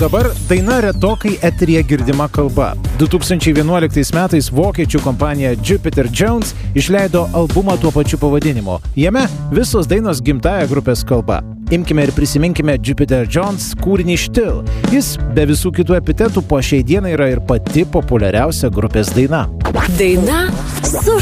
Dabar daina retokai eteryje girdima kalba. 2011 metais vokiečių kompanija Jupiter Jones išleido albumą tuo pačiu pavadinimu. Jame visos dainos gimtąja grupės kalba. Imkime ir prisiminkime Jupiter Jones kūrinį Still. Jis be visų kitų epitetų po šiai dienai yra ir pati populiariausia grupės daina. Daina su